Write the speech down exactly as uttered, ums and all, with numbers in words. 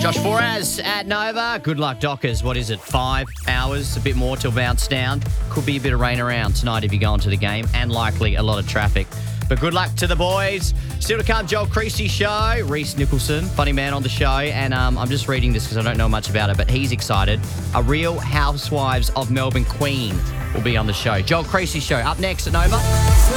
Josh Foraz at Nova. Good luck, Dockers. What is it? Five hours, a bit more till bounce down. Could be a bit of rain around tonight if you go into the game, and likely a lot of traffic. But good luck to the boys. Still to come, Joel Creasy show. Reese Nicholson, funny man on the show. And um, I'm just reading this because I don't know much about it, but he's excited. A Real Housewives of Melbourne Queen will be on the show. Joel Creasy show up next at Nova.